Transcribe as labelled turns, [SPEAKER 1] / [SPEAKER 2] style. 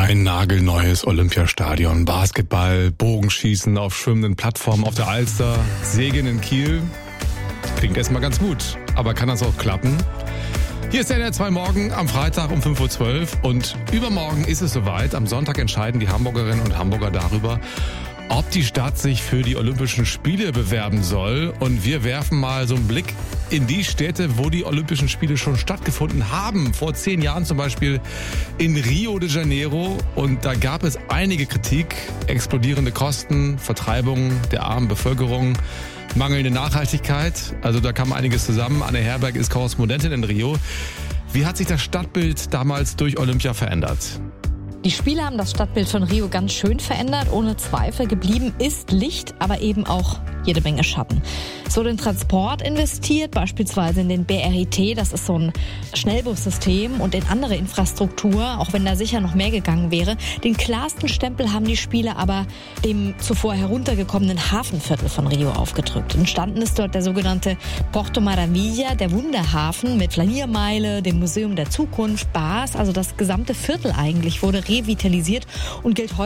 [SPEAKER 1] Ein nagelneues Olympiastadion, Basketball, Bogenschießen auf schwimmenden Plattformen auf der Alster, Segeln in Kiel. Klingt erstmal ganz gut, aber kann das auch klappen? Hier ist der NDR 2 Morgen am Freitag um 5.12 Uhr und übermorgen ist es soweit. Am Sonntag entscheiden die Hamburgerinnen und Hamburger darüber, ob die Stadt sich für die Olympischen Spiele bewerben soll. Und wir werfen mal so einen Blick in die Städte, wo die Olympischen Spiele schon stattgefunden haben. Vor 10 Jahren zum Beispiel in Rio de Janeiro. Und da gab es einige Kritik, explodierende Kosten, Vertreibung der armen Bevölkerung, mangelnde Nachhaltigkeit. Also da kam einiges zusammen. Anne Herberg ist Korrespondentin in Rio. Wie hat sich das Stadtbild damals durch Olympia verändert?
[SPEAKER 2] Die Spiele haben das Stadtbild von Rio ganz schön verändert. Ohne Zweifel geblieben ist Licht, aber eben auch jede Menge Schatten. Es wurde in Transport investiert, beispielsweise in den BRIT, das ist so ein Schnellbussystem, und in andere Infrastruktur, auch wenn da sicher noch mehr gegangen wäre. Den klarsten Stempel haben die Spiele aber dem zuvor heruntergekommenen Hafenviertel von Rio aufgedrückt. Entstanden ist dort der sogenannte Porto Maravilla, der Wunderhafen mit Flaniermeile, dem Museum der Zukunft, Bars, also das gesamte Viertel eigentlich wurde revitalisiert und gilt heute